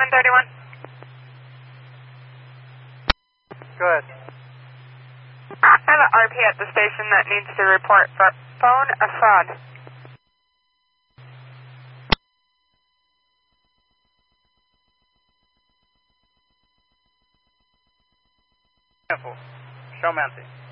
731. Go ahead. I have an RP at the station that needs to report for phone a fraud. Show Mancy.